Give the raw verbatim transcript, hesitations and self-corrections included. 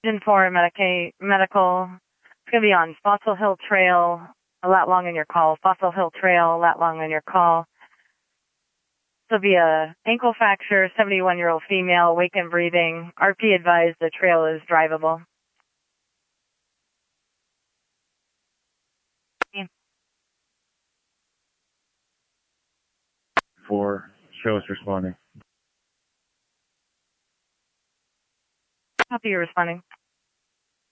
Engine four Medicaid, medical. It's going to be on Fossil Hill Trail, a lat long in your call. Fossil Hill Trail, a lat long in your call. This will be a ankle fracture, seventy-one-year-old female, awake and breathing. R P advised the trail is drivable. Four, show us responding. Copy, you responding.